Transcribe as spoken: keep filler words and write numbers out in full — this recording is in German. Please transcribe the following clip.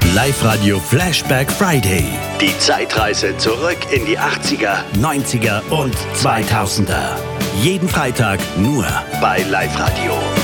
Live-Radio Flashback Friday. Die Zeitreise zurück in die achtziger, neunziger und zweitausender. Jeden Freitag nur bei Live-Radio.